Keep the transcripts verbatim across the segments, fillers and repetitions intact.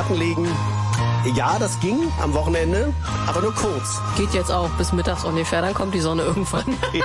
Flachlegen. Ja, das ging am Wochenende, aber nur kurz. Geht jetzt auch bis mittags ungefähr, dann kommt die Sonne irgendwann.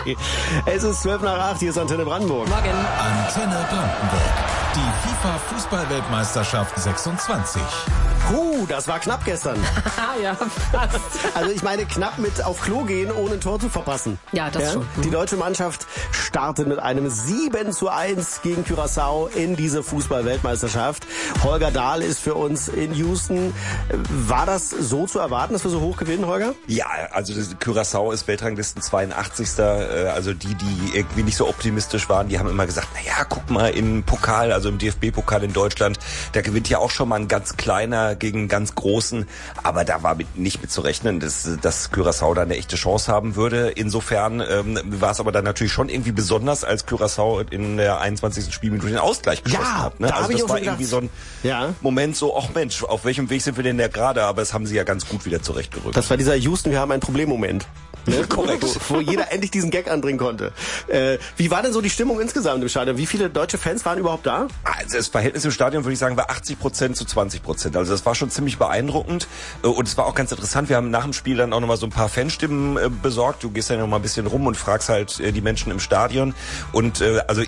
Es ist zwölf nach acht, hier ist Antenne Brandenburg. Morgen. Antenne Brandenburg. Die FIFA-Fußball-Weltmeisterschaft sechsundzwanzig. Puh, das war knapp gestern. Ja, fast. Also ich meine, knapp mit auf Klo gehen, ohne ein Tor zu verpassen. Ja, das schon. Die deutsche Mannschaft startet mit einem sieben zu eins gegen Curaçao in diese Fußball-Weltmeisterschaft. Holger Dahl ist für uns in Houston. War das so zu erwarten, dass wir so hoch gewinnen, Holger? Ja, also das Curaçao ist Weltranglisten zweiundachtzigster Also die, die irgendwie nicht so optimistisch waren, die haben immer gesagt, naja, guck mal im Pokal, also im D F B-Pokal in Deutschland, da gewinnt ja auch schon mal ein ganz kleiner gegen einen ganz großen. Aber da war mit, nicht mit zu rechnen, dass, dass Curaçao da eine echte Chance haben würde. Insofern ähm, war es aber dann natürlich schon irgendwie besonders, als Curaçao in der einundzwanzigsten Spielminute den Ausgleich geschossen ja, hat. Ne? Da also das das war irgendwie so ein ja. Moment so, ach Mensch, auf welchem Weg sind wir denn da gerade? Aber das haben sie ja ganz gut wieder zurechtgerückt. Das war dieser Houston, wir haben ein Problem-Moment. Ne? Korrekt. Wo, wo jeder endlich diesen Gag anbringen konnte. Äh, wie war denn so die Stimmung insgesamt im Stadion? Wie viele deutsche Fans waren überhaupt da? Also das Verhältnis im Stadion, würde ich sagen, war achtzig Prozent zu zwanzig Prozent. Also das war schon ziemlich beeindruckend. Und es war auch ganz interessant. Wir haben nach dem Spiel dann auch nochmal so ein paar Fanstimmen äh, besorgt. Du gehst ja noch mal ein bisschen rum und fragst halt äh, die Menschen im Stadion. Und äh, also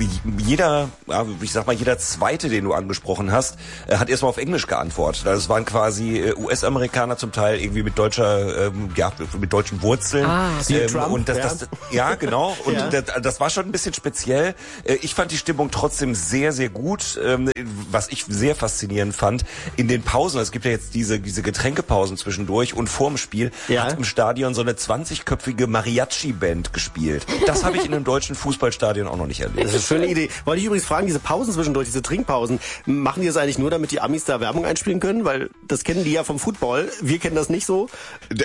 jeder, ja, ich sag mal, jeder Zweite, den du angesprochen hast, äh, hat erstmal auf Englisch geantwortet. Also es waren quasi äh, U S-Amerikaner zum Teil irgendwie mit deutscher, ähm, ja, mit deutschen Wurzeln. Ah, ähm, Trump, und das, ja. das, ja, genau. Und ja. das, das war schon ein bisschen speziell. Ich fand die Stimmung trotzdem sehr, sehr gut. Was ich sehr faszinierend fand, in den Pausen, es gibt ja jetzt diese, diese Getränkepausen zwischendurch und vorm Spiel ja. hat im Stadion so eine zwanzigköpfige Mariachi-Band gespielt. Das habe ich in einem deutschen Fußballstadion auch noch nicht erlebt. Das ist eine schöne Idee. Wollte ich übrigens fragen, diese Pausen zwischendurch, diese Trinkpausen, machen die das eigentlich nur, damit die Amis da Werbung einspielen können? Weil das kennen die ja vom Football. Wir kennen das nicht so.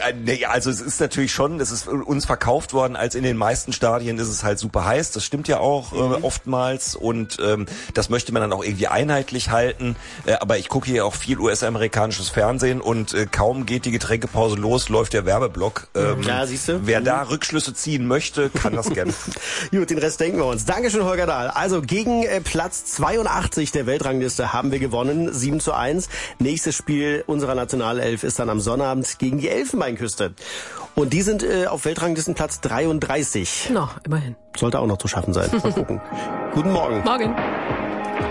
Also es ist natürlich schon, es ist uns verkauft worden, als in den meisten Stadien ist es halt super heiß. Das stimmt ja auch mhm. äh, oftmals und ähm, das möchte man dann auch irgendwie einheitlich halten. Äh, aber ich gucke hier auch viel U S-amerikanisches Fernsehen und äh, kaum geht die Getränkepause los, läuft der Werbeblock. Ähm, ja, siehst du? Wer mhm. da Rückschlüsse ziehen möchte, kann das gerne. Gut, den Rest denken wir uns. Dankeschön, Holger Dahl. Also gegen äh, Platz zweiundachtzig der Weltrangliste haben wir gewonnen, sieben zu eins. Nächstes Spiel unserer Nationalelf ist dann am Sonnabend gegen die Elfenbeinküste. Und die sind äh, auf Weltranglistenplatz dreiunddreißig. Na, immerhin. Sollte auch noch zu schaffen sein. Mal gucken. Guten Morgen. Morgen.